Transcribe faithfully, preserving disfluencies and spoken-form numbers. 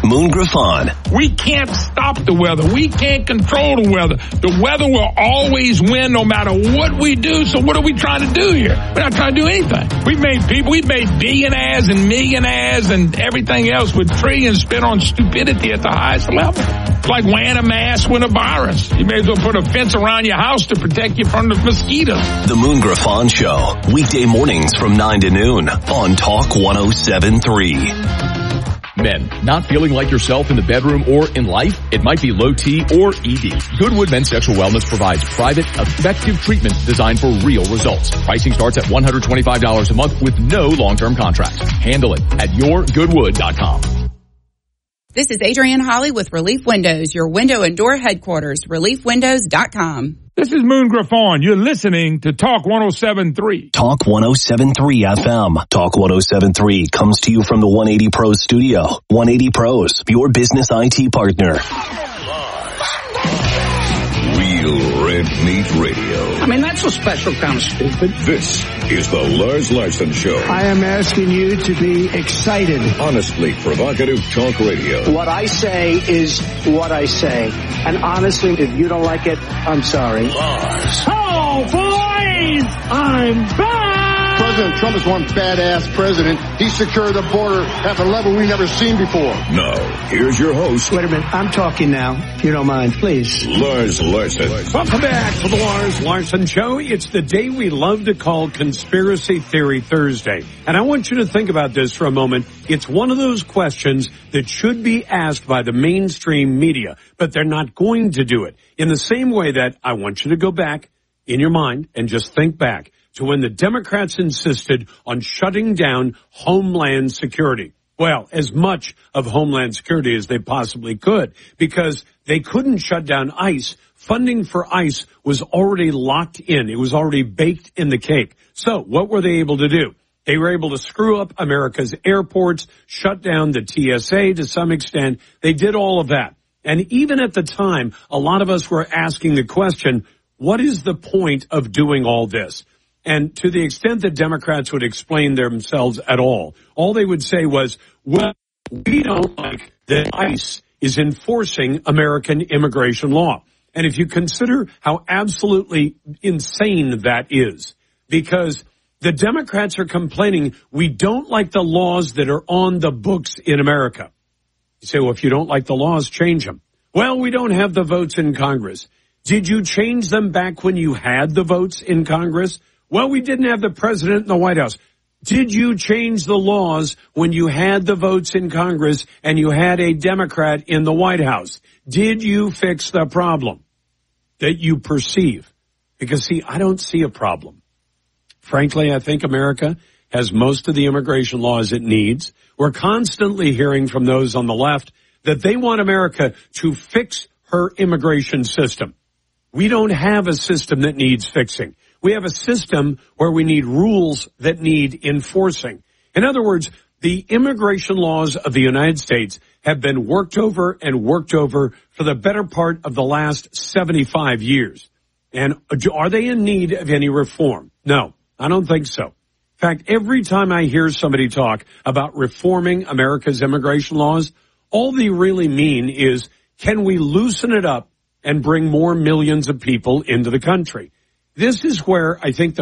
Moon Griffon. We can't stop the weather. We can't control the weather. The weather will always win no matter what we do. So what are we trying to do here? We're not trying to do anything. We've made people, we've made billionaires and millionaires and everything else with trillions spent on stupidity at the highest level. It's like wearing a mask with a virus. You may as well put a fence around your house to protect you from the mosquitoes. The Moon Griffon Show, weekday mornings from nine to noon on Talk one oh seven point three. Men, not feeling like yourself in the bedroom or in life? It might be low T or E D. Goodwood Men's Sexual Wellness provides private, effective treatment designed for real results. Pricing starts at one hundred twenty-five dollars a month with no long-term contracts. Handle it at your goodwood dot com. This is Adrienne Holly with Relief Windows, your window and door headquarters, relief windows dot com. This is Moon Griffon. You're listening to Talk one oh seven point three. Talk one oh seven point three F M. Talk one oh seven point three comes to you from the one eighty Pros studio. one eighty Pros, your business I T partner. Real Red Meat Radio. I mean, that's a special kind of stupid. This is the Lars Larson Show. I am asking you to be excited. Honestly provocative talk radio. What I say is what I say. And honestly, if you don't like it, I'm sorry. Lars. Oh, boys! I'm back! President Trump is one badass president. He secured the border at a level we've never seen before. Now, here's your host. Wait a minute. I'm talking now, if you don't mind, please. Lars Larson. Welcome back to the Lars Larson Show. It's the day we love to call Conspiracy Theory Thursday. And I want you to think about this for a moment. It's one of those questions that should be asked by the mainstream media, but they're not going to do it. In the same way that I want you to go back in your mind and just think back to when the Democrats insisted on shutting down Homeland Security. Well, as much of Homeland Security as they possibly could, because they couldn't shut down ICE. Funding for ICE was already locked in. It was already baked in the cake. So what were they able to do? They were able to screw up America's airports, shut down the T S A to some extent. They did all of that. And even at the time, a lot of us were asking the question, what is the point of doing all this? And to the extent that Democrats would explain themselves at all, all they would say was, well, we don't like that ICE is enforcing American immigration law. And if you consider how absolutely insane that is, because the Democrats are complaining we don't like the laws that are on the books in America. You say, well, if you don't like the laws, change them. Well, we don't have the votes in Congress. Did you change them back when you had the votes in Congress? Well, we didn't have the president in the White House. Did you change the laws when you had the votes in Congress and you had a Democrat in the White House? Did you fix the problem that you perceive? Because, see, I don't see a problem. Frankly, I think America has most of the immigration laws it needs. We're constantly hearing from those on the left that they want America to fix her immigration system. We don't have a system that needs fixing. We have a system where we need rules that need enforcing. In other words, the immigration laws of the United States have been worked over and worked over for the better part of the last seventy-five years. And are they in need of any reform? No, I don't think so. In fact, every time I hear somebody talk about reforming America's immigration laws, all they really mean is, can we loosen it up and bring more millions of people into the country? This is where I think the